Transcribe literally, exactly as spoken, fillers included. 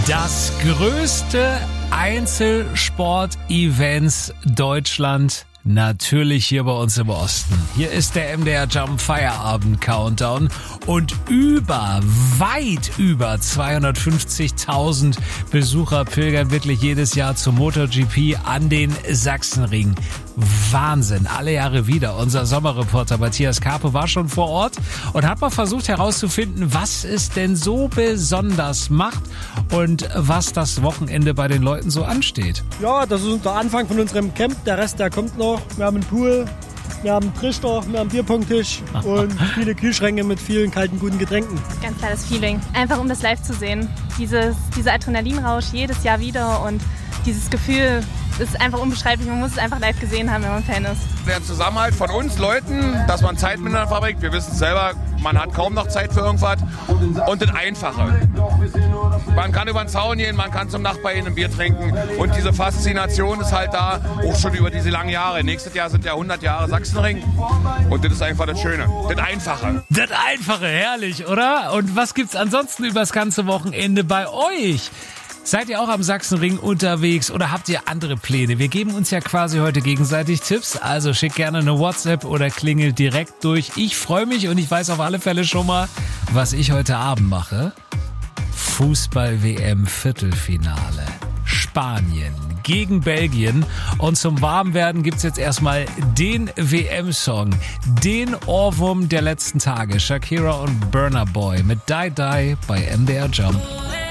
Das größte Einzelsport-Events Deutschland natürlich hier bei uns im Osten. Hier ist der M D R Jump Feierabend Countdown und über, weit über zweihundertfünfzigtausend Besucher pilgern wirklich jedes Jahr zum MotoGP an den Sachsenring. Wahnsinn, alle Jahre wieder. Unser Sommerreporter Matthias Karpe war schon vor Ort und hat mal versucht herauszufinden, was es denn so besonders macht und was das Wochenende bei den Leuten so ansteht. Ja, das ist der Anfang von unserem Camp. Der Rest, der kommt noch. Wir haben einen Pool, wir haben einen Trichter, wir haben einen Bierpongtisch und viele Kühlschränke mit vielen kalten, guten Getränken. Ganz tolles Feeling. Einfach um das live zu sehen. Dieses, dieser Adrenalinrausch jedes Jahr wieder und dieses Gefühl ist einfach unbeschreiblich. Man muss es einfach live gesehen haben, wenn man Fan ist. Der Zusammenhalt von uns Leuten, dass man Zeit miteinander verbringt. Wir wissen es selber, man hat kaum noch Zeit für irgendwas. Und das Einfache. Man kann über den Zaun gehen, man kann zum Nachbarn gehen, ein Bier trinken. Und diese Faszination ist halt da, auch schon über diese langen Jahre. Nächstes Jahr sind ja hundert Jahre Sachsenring. Und das ist einfach das Schöne, das Einfache. Das Einfache, herrlich, oder? Und was gibt's ansonsten übers ganze Wochenende bei euch? Seid ihr auch am Sachsenring unterwegs oder habt ihr andere Pläne? Wir geben uns ja quasi heute gegenseitig Tipps, also schickt gerne eine WhatsApp oder klingelt direkt durch. Ich freue mich und ich weiß auf alle Fälle schon mal, was ich heute Abend mache. Fußball-W M-Viertelfinale. Spanien gegen Belgien. Und zum Warmwerden gibt's jetzt erstmal den W M-Song, den Ohrwurm der letzten Tage. Shakira und Burna Boy mit Die Die bei M D R Jump.